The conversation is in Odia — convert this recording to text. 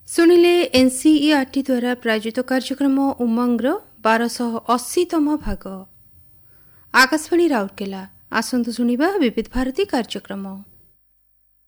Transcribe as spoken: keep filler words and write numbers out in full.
ଶୁଣିଲେ ଏନ୍ସିଇଆରଟି ଦ୍ୱାରା ପ୍ରାୟୋଜିତ କାର୍ଯ୍ୟକ୍ରମ ଉମଙ୍ଗର ବାରଶହ ଅଶୀତମ ଭାଗ। ଆକାଶବାଣୀ ରାଉରକେଲା। ଆସନ୍ତୁ ଶୁଣିବା ବିବିଧ ଭାରତୀ କାର୍ଯ୍ୟକ୍ରମ।